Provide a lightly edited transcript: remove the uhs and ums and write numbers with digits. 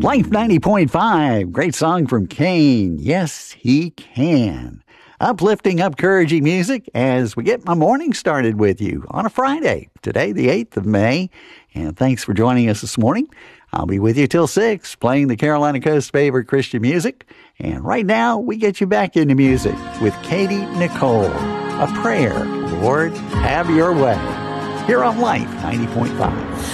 Life 90.5, great song from Kane. Yes, he can. Uplifting, encouraging music as we get my morning started with you on a Friday. Today, the 8th of May. And thanks for joining us this morning. I'll be with you till 6, playing the Carolina Coast's favorite Christian music. And right now, we get you back into music with Katie Nicole. A prayer, Lord, have your way. Here on Life 90.5.